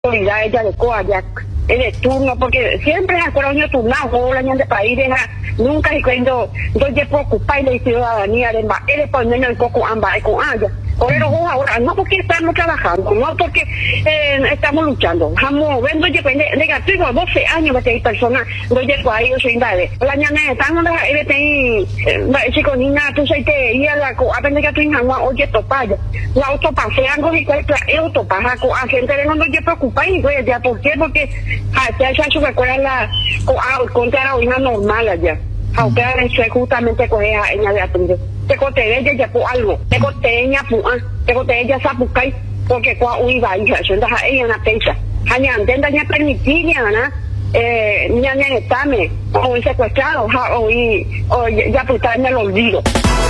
autoridad ella de Coayac, de turno, porque siempre es acuerdo turnado, la de país, nunca y cuando yo preocupa y la ciudadanía de él es por menos el coco amba con ella. Por eso ahora, no porque estamos trabajando, no porque estamos luchando, estamos viendo negativo 12 años de personas, no llego ahí, yo soy invade. La ñana estamos chico niña, tú sabes que ella la aprende que tú inagua, oye topaya, la autopaseando y cuál es autopaja, a gente de no yo preocupa y pues ya, ¿por qué? Porque ya se recuerda la contra la orina normal allá. Aunque eso es justamente coger a ella de atender. Te conté ella ya por algo. Te conté ella te conté ella sapucay. Porque cuando iba y se anda ella en la pensa. Hanya entienda ya permitiría, ¿no? Ya estame o secuestrado o ya pues está en el olvido.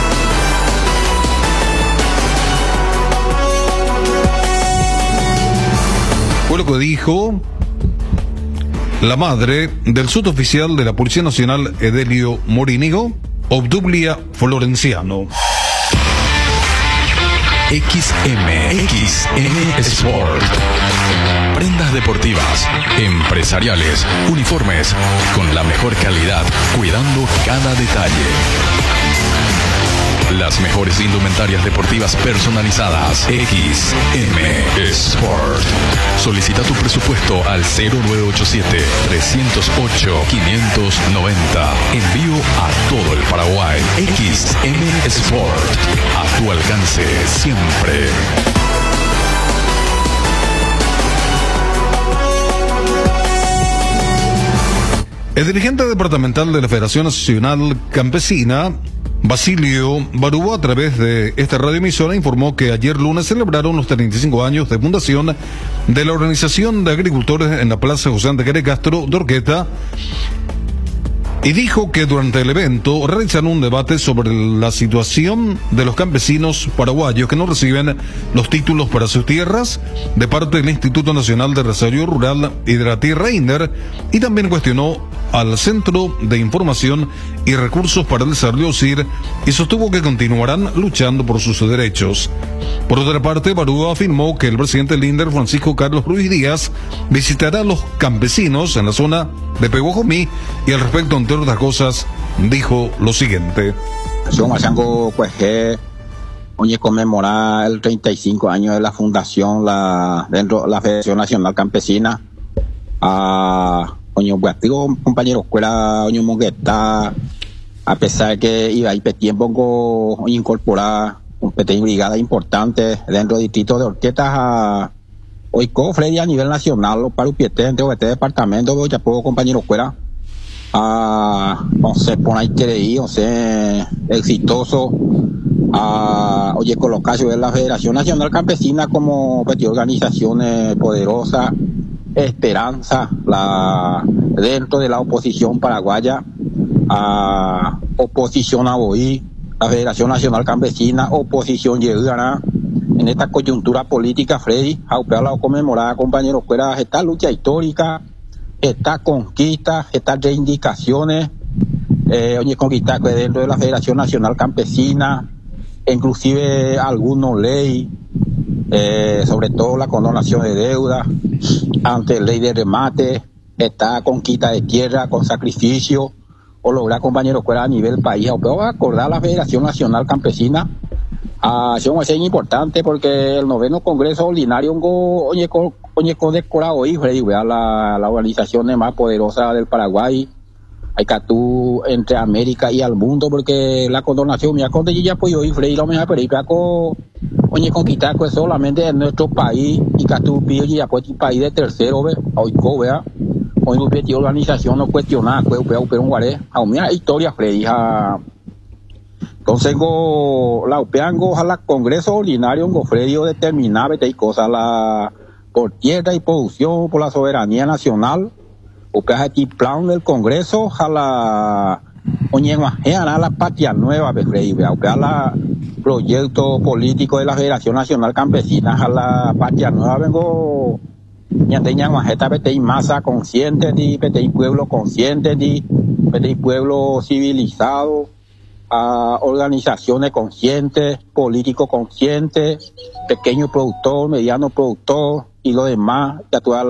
Fue lo que dijo la madre del suboficial de la Policía Nacional, Edelio Morínigo, Obdublia Florenciano. XM Sport. Prendas deportivas, empresariales, uniformes, con la mejor calidad, cuidando cada detalle. Las mejores indumentarias deportivas personalizadas. XM Sport. Solicita tu presupuesto al 0987-308-590. Envío a todo el Paraguay. XM Sport. A tu alcance siempre. El dirigente departamental de la Federación Nacional Campesina, Basilio Barúa, a través de esta radioemisora, informó que ayer lunes celebraron los 35 años de fundación de la Organización de Agricultores en la Plaza José Antequera Castro de Orqueta, y dijo que durante el evento realizaron un debate sobre la situación de los campesinos paraguayos que no reciben los títulos para sus tierras de parte del Instituto Nacional de Desarrollo Rural y de la Tierra INDER, y también cuestionó al Centro de Información y Recursos para el Desarrollo CIR y sostuvo que continuarán luchando por sus derechos. Por otra parte, Barúa afirmó que el presidente del INDER, Francisco Carlos Ruiz Díaz, visitará a los campesinos en la zona de Peguajomí y al respecto, entre otras cosas, dijo lo siguiente. Hoy conmemora el 35 años de la fundación dentro de la Federación Nacional Campesina. Compañero escuela, Mongueta, a pesar que iba a ir tiempo incorporar un pequeño brigada importante dentro del distrito de Orquetas hoy Freddy a nivel nacional, los parupiete dentro de este departamento, veo ya puedo compañero escuela, no sé, por ahí quiere ir, no sé, exitoso, oye, colocarse de la Federación Nacional Campesina como organizaciones poderosas, esperanza, dentro de la oposición paraguaya, oposición a Boí, la Federación Nacional Campesina, oposición Yegana, en esta coyuntura política, Freddy, a conmemorar, compañeros, fuera esta lucha histórica, esta conquista, estas reivindicaciones, conquistas dentro de la Federación Nacional Campesina, inclusive algunos ley, sobre todo la condonación de deuda, ante ley de remate, esta conquista de tierra con sacrificio, o lograr, compañeros, fuera a nivel país, o acordar la Federación Nacional Campesina. Es importante porque el 9º Congreso Ordinario condecorado hoy, Freddy, la organización más poderosa del Paraguay, hay que tú entre América y al mundo, porque la condonación, mira, cuando ya apoyó hoy, Freddy, lo mejor, pero conquistar pues solamente en nuestro país, y que tú pides ya pues un país de tercero, hoy organización no cuestiona, pero un guaré, mira, historia, Freddy, entonces, la UPEANGO, a la Congreso Ordinario, Freddy, determinaba esta cosa, por tierra y producción, por la soberanía nacional, el plan del Congreso, a la patria nueva, Freddy, la proyecto político de la Federación Nacional Campesina, a la patria nueva, vengo, masa consciente, pueblo consciente, pueblo civilizado, a organizaciones conscientes, políticos conscientes, pequeño productor, mediano productor, y lo demás, ya toda